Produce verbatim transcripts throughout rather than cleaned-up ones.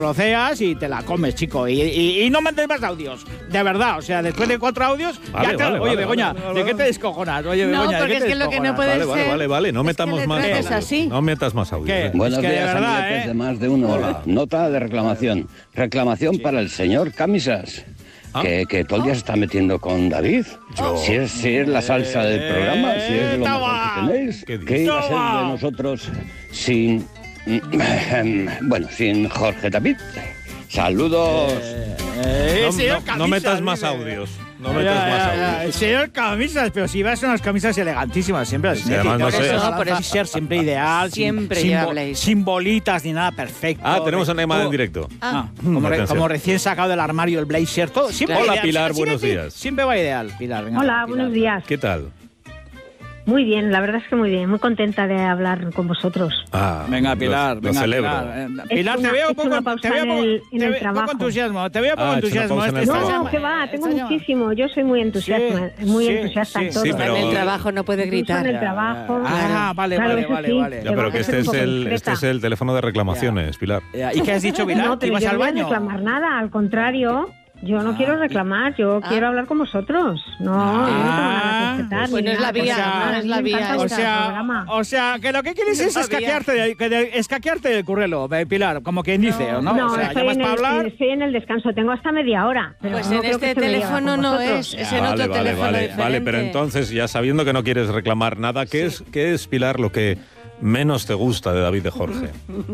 troceas y te la comes, chico. Y, y, y no mandes más audios. De verdad, o sea, después de cuatro audios, vale, ya te... vale, Oye, vale, Begoña, vale, vale, ¿de qué vale. te descojonas? Oye, No, Begoña, porque ¿de qué es te que lo que no descojonas? puede Vale, vale, ser... vale, vale, no es metamos que el más. trato es así. No metas más audio. ¿Qué? ¿eh? Buenos Es que de días, verdad, amiguetes ¿eh? de más de uno. Hola. Nota de reclamación. Reclamación para el señor Camisas. Ah. Que, que todo el día se está metiendo con David. Yo. Si es, si es la salsa del programa, si es lo mejor que tenéis. ¿Qué ¿Qué iba a ser Toma. de nosotros sin... bueno, sin Jorge David? Saludos. Eh, No, señor no- Camisas, no metas más dice. audios. No Ya, metas ya, más ya. audios. Señor Camisas, pero si vas unas camisas elegantísimas, siempre. Sí, además no sé- Eso, por eso. Ser siempre ideal, sin- Siempre sin, lleva bo- blazer. sin bolitas ni nada, perfecto. Ah, tenemos una llamada Oh, en directo. Ah, como, re- Atención. como recién sacado del armario el blazer, todo. Siempre Hola, ideal. Pilar, Siempre- buenos días. Siempre va ideal, Pilar. Venga, Hola, Pilar. buenos días. ¿Qué tal? Muy bien, la verdad es que muy bien. Muy contenta de hablar con vosotros. Ah, Venga, Pilar, lo, venga, lo celebro. Pilar. Eh, He Pilar, hecho te una- veo he un hecho poco, una pausa te veo en poco, el- en te el veo trabajo. poco entusiasmo, te veo poco Ah, he hecho una entusiasmo. pausa en el Este- trabajo. No, esta- que va, tengo esta- muchísimo. Yo soy muy entusiasma, Sí, muy sí, entusiasta sí, en todo. sí, Pero pero- en el trabajo no puede Incluso gritar. en el trabajo. Ah, vale, Claro, vale, eso vale, sí, vale. Ya, te pero vas que a este ser es un poco el este discreta. es el teléfono de reclamaciones, Pilar. Ya, ¿y qué has dicho, Pilar? No, ¿Que pero ibas yo al no voy a baño? reclamar nada, al contrario. Yo no Ah, quiero reclamar, yo ah. quiero hablar con vosotros. No, yo no tengo nada que objetar. Pues ni no es la nada, vía, porque no a es mí la me vía encanta O esta. vuestro sea, programa. o sea, que lo que quieres es No sabía. escaquearte, de, que de- escaquearte del currelo, eh, Pilar, como quien dice, ¿o ¿no? No, o sea, estoy, llamas en para el, hablar. estoy en el descanso, tengo hasta media hora. Pero Pues no en creo que este se me lleve teléfono con no vosotros. es, es en vale, otro vale, teléfono vale, diferente. vale, pero entonces ya sabiendo que no quieres reclamar nada, ¿qué es qué es Pilar lo que menos te gusta de David de Jorge?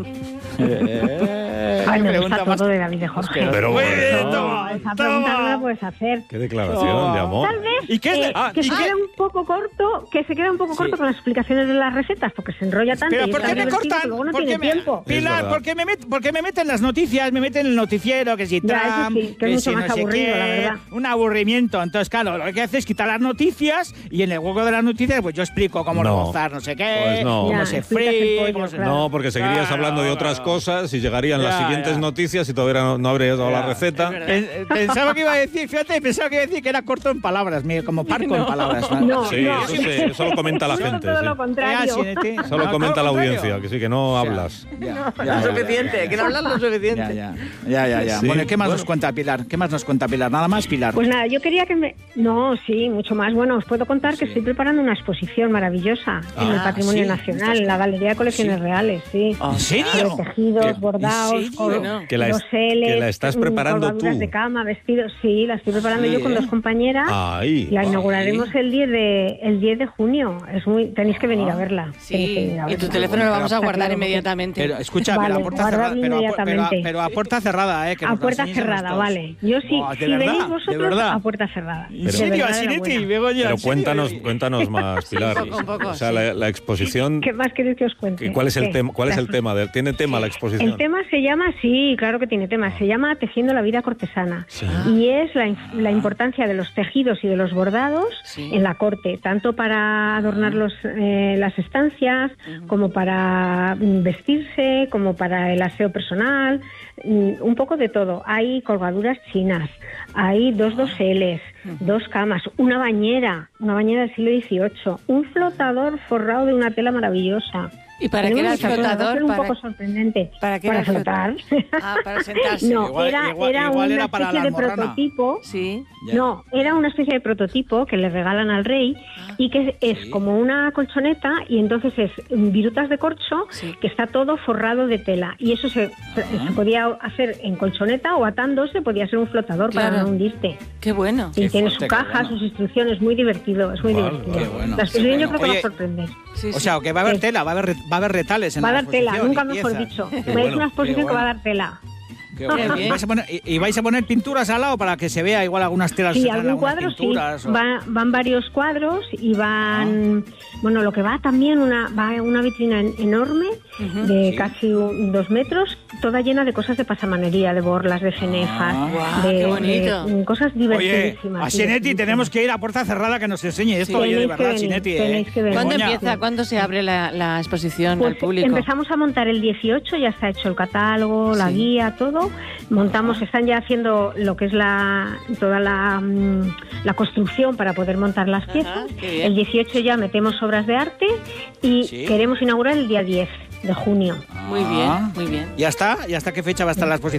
Ay, me Pregunta gusta más- todo de David de Jorge. Pero Muy bueno. bien, No. toma, Esa toma. pregunta no la puedes hacer. Qué declaración de amor. Tal vez ¿Y qué es de- eh, ah, que ¿y se qué? queda un poco corto, que se queda un poco Sí. corto con las explicaciones de las recetas, porque se enrolla tanto Pero y ¿por es qué tan me divertido cortan? que luego no ¿Por tiene qué me- tiempo. Es Pilar, verdad. ¿por qué me, met- por qué me meten las noticias? Me meten en el noticiero, que si Ya, eso Trump, sí, que es mucho si más no sé aburrido, qué, la verdad. un aburrimiento. Entonces, claro, lo que hace es quitar las noticias y en el hueco de las noticias pues yo explico cómo No. rebozar no sé qué, Pues no. cómo Ya, se explicas el fríe, pollo, cómo se... claro. No, porque seguirías Claro, hablando de otras claro. cosas y llegarían las Ya, siguientes ya. noticias y todavía no, no habrías dado la Ya, receta. es verdad. Pen- Pensaba que iba a decir, fíjate, pensaba que iba a decir que era corto en palabras, mira, como parco en palabras. ¿vale? No, Sí, no. eso, sí, eso lo comenta la Todo, gente. todo sí. lo Ah, contrario. sí, ¿eh? Solo No, comenta todo la lo contrario. audiencia, que sí, que no O sea, hablas. ya, No, ya, lo ya, suficiente, que no hablas lo Ya, suficiente. ya, ya, ya, ya. Sí, Bueno, ¿qué más bueno. nos cuenta Pilar? ¿Qué más nos cuenta Pilar? Nada más, Pilar. Pues nada, yo quería que me... No, sí, mucho más. Bueno, os puedo contar que Sí. estoy preparando una exposición maravillosa en el Ah, Patrimonio sí, Nacional, estás- en la Galería de Colecciones Sí. Reales, sí. ¿En serio? Sobre tejidos, ¿Qué? bordados, ¿En serio? col- No. Que la es- doseles, que la estás mm, preparando colgaduras tú. de cama, vestidos. Sí, la estoy preparando Sí, yo con ¿eh? dos compañeras. Ahí. La inauguraremos el diez de el diez de junio. Es muy tenéis que venir a verla. Tenéis que Sí, venir a y tu verla. teléfono lo vamos a Está guardar claro, inmediatamente. Pero escucha, Vale, pero a puerta guardadlo cerrada, pero a, pu- pero, a, inmediatamente. pero a puerta cerrada, ¿eh? Que A nos puerta enseñes cerrada, todos. vale. Yo sí, Buah, ¿de si verdad? venís ¿De vosotros, verdad? a puerta cerrada. ¿En De serio, verdad, de la Asinetti? buena. Begoña, Pero ¿en serio? cuéntanos, cuéntanos más, Pilar. poco, un poco, o sea, sí. la, la exposición. ¿Qué más queréis que os cuente? ¿Y ¿Cuál es el ¿Qué? tema? ¿Cuál es La- el tema? de- ¿Tiene tema la exposición? El tema se llama, sí, claro que tiene tema, se llama Tejiendo la vida cortesana. Sí. Y es la, inf- la importancia de los tejidos y de los bordados Sí. en la corte, tanto para adornar los, eh, las estancias, como para mm, vestirse, como para el aseo personal, mm, un poco de todo. Hay colgaduras chinas, hay dos doseles, dos camas, una bañera, una bañera del siglo dieciocho, un flotador forrado de una tela maravillosa. ¿Y para qué era el Tenemos muchas cosas, va a flotador? ser un Para- poco sorprendente. ¿Para qué para era el flotar. Ah, para sentarse. No, Igual- era, igual- era igual una era para especie la de almorrana. prototipo. Sí. Ya. No, era una especie de prototipo que le regalan al rey y que es Sí. como una colchoneta y entonces es virutas de corcho Sí. que está todo forrado de tela y eso se, se podía hacer en colchoneta o atándose, podía ser un flotador Claro. para no hundirte. Qué bueno. Y Qué tiene fuerte, su qué caja, bueno. sus instrucciones, muy divertido, es muy Vale, divertido. qué bueno, La exposición qué yo bueno. creo que va Oye, a sorprender. Sí, O sí. sea, que va a haber Sí. tela, va a haber, re- va a haber retales en Va a la dar tela, exposición nunca y mejor piezas. dicho. Qué Es bueno, una exposición qué que va a bueno. dar tela. Qué bueno. Qué ¿Y, bien. vais a poner, y- y vais a poner pinturas al lado para que se vea igual algunas telas? Sí, se traen algún algunas cuadro sí. pinturas, o- Va- van varios cuadros y van, bueno, lo que va también una va una vitrina en- enorme de Sí. casi un- dos metros, toda llena de cosas de pasamanería, de borlas, de cenefas, Ah. Guau, de, qué bonito. de, mm, cosas Oye, divertidísimas. a Sinetti divertidísimas. tenemos que ir a puerta cerrada que nos enseñe esto, Sí. oye, de Tenéis que verdad, venir, Sinetti. ¿eh? tenéis que venir. ¿Cuándo Begoña. empieza? ¿Cuándo se abre la, la exposición Pues al público? empezamos a montar el dieciocho, ya está hecho el catálogo, la Sí. guía, todo. Montamos, están ya haciendo lo que es la toda la, mm, la construcción para poder montar las Ajá, piezas. qué bien. El dieciocho ya metemos obras de arte y Sí. queremos inaugurar el día diez de junio. Muy bien, Ah. muy bien. ¿Ya está? ¿Y hasta qué fecha va a estar la exposición?